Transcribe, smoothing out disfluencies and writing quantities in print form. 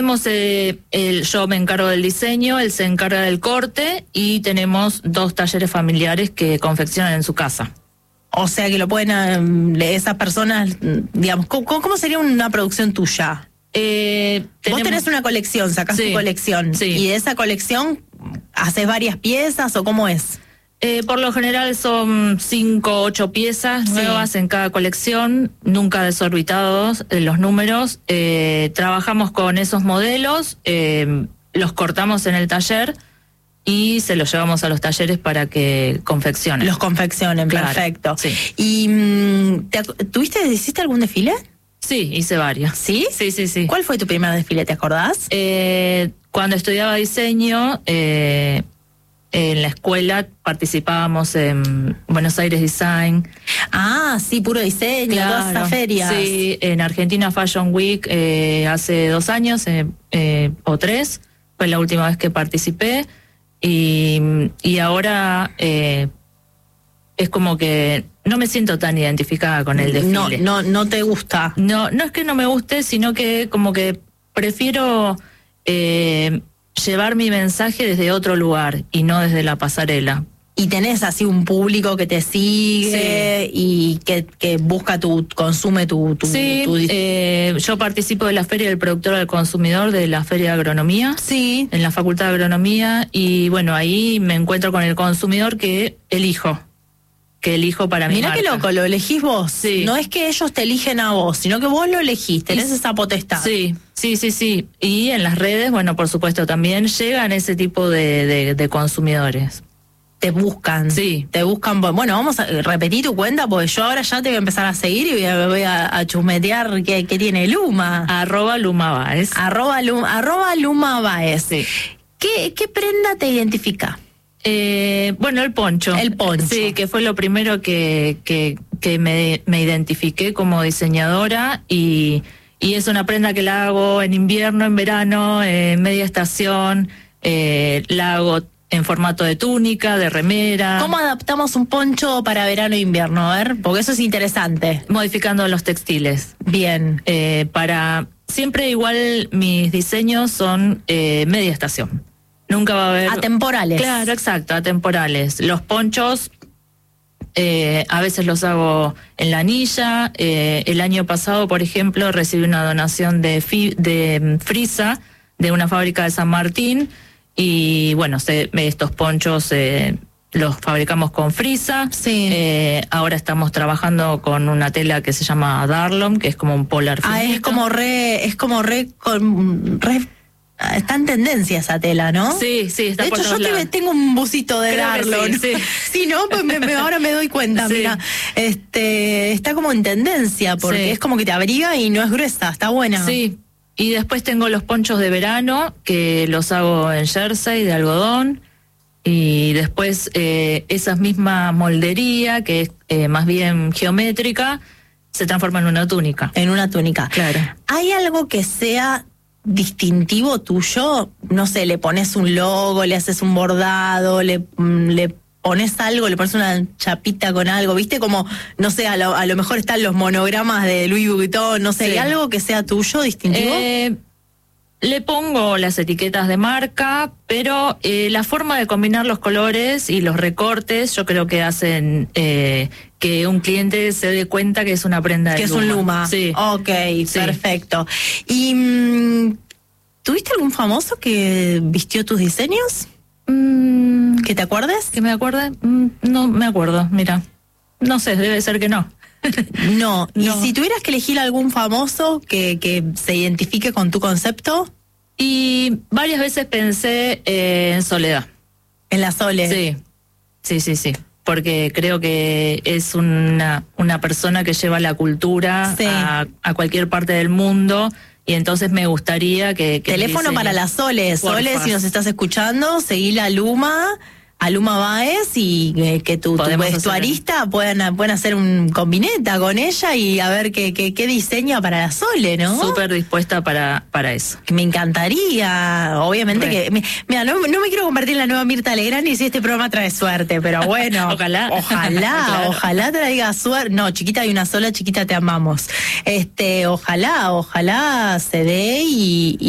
Yo me encargo del diseño, él se encarga del corte y tenemos 2 talleres familiares que confeccionan en su casa. O sea que lo pueden, esas personas, digamos, ¿cómo sería una producción tuya? Vos tenés una colección, sacás tu colección, y de esa colección haces varias piezas, ¿o cómo es? Por lo general son 5 o 8 piezas nuevas en cada colección, nunca desorbitados los números. Trabajamos con esos modelos, los cortamos en el taller y se los llevamos a los talleres para que confeccionen. Los confeccionen, claro, perfecto. Sí. ¿Y hiciste algún desfile? Sí, hice varios. ¿Sí? Sí. ¿Cuál fue tu primer desfile, te acordás? Cuando estudiaba diseño, en la escuela participábamos en Buenos Aires Design. Ah, sí, puro diseño, claro, todas esas ferias. Sí, en Argentina Fashion Week hace 2 años o 3, fue la última vez que participé. Y ahora es como que no me siento tan identificada con el desfile. No te gusta. No es que no me guste, sino que como que prefiero llevar mi mensaje desde otro lugar y no desde la pasarela. Y tenés así un público que te sigue y que busca consume tu... Sí, yo participo de la Feria del Productor al Consumidor, de la Feria de Agronomía, en la Facultad de Agronomía, y bueno, ahí me encuentro con el consumidor que elijo para mi marca. Mirá qué loco, lo elegís vos. Sí. No es que ellos te eligen a vos, sino que vos lo elegís, tenés esa potestad. Sí. Y en las redes, bueno, por supuesto, también llegan ese tipo de consumidores. Te buscan. Sí. Te buscan. Bueno, vamos a repetir tu cuenta, porque yo ahora ya te voy a empezar a seguir y voy a chusmetear qué tiene Luma. @LumaBaez. @LumaBaez. Sí. ¿Qué prenda te identifica? Bueno, el poncho. El poncho. Sí, que fue lo primero que me identifiqué como diseñadora y es una prenda que la hago en invierno, en verano, en media estación, la hago en formato de túnica, de remera. ¿Cómo adaptamos un poncho para verano e invierno? A ver, porque eso es interesante. Modificando los textiles. Bien. Siempre igual mis diseños son media estación. Nunca va a haber... Atemporales. Claro, exacto, atemporales. Los ponchos a veces los hago en la anilla. El año pasado, por ejemplo, recibí una donación de frisa de una fábrica de San Martín. Y bueno, estos ponchos los fabricamos con frisa. Sí. Ahora estamos trabajando con una tela que se llama Darlon, que es como un polar finito. Está en tendencia esa tela, ¿no? Sí, está por todos lados. De hecho, yo tengo un busito de Darlon. Sí, ¿no? Pues ahora me doy cuenta, mira. Está como en tendencia, porque es como que te abriga y no es gruesa, está buena. Sí. Y después tengo los ponchos de verano, que los hago en jersey de algodón. Y después esa misma moldería, que es más bien geométrica, se transforma en una túnica. En una túnica. Claro. ¿Hay algo que sea distintivo tuyo? No sé, le pones un logo, le haces un bordado, le pones algo, le pones una chapita con algo, ¿viste? Como, no sé, a lo mejor están los monogramas de Louis Vuitton, no sé, ¿hay algo que sea tuyo, distintivo? Le pongo las etiquetas de marca, pero la forma de combinar los colores y los recortes, yo creo que hacen que un cliente se dé cuenta que es una prenda de que Luma. Es un Luma. Sí. Ok, perfecto. ¿Y tuviste algún famoso que vistió tus diseños? ¿Que te acuerdes? ¿Que me acuerde? No me acuerdo, mira. No sé, debe ser que no. No. ¿Y si tuvieras que elegir algún famoso que se identifique con tu concepto? Y varias veces pensé en Soledad. ¿En la Sole? Sí. Porque creo que es una persona que lleva la cultura a cualquier parte del mundo. Y entonces me gustaría que teléfono para la Sole. Sole, si nos estás escuchando, seguí a Luma Baez y que tu vestuarista puedan hacer un combineta con ella y a ver qué diseña para la Sole, ¿no? Súper dispuesta para eso. Me encantaría, obviamente que... Mira, no me quiero convertir en la nueva Mirta Legrand y si este programa trae suerte, pero bueno. Ojalá traiga suerte. No, chiquita, hay una sola, chiquita, te amamos. Ojalá se dé y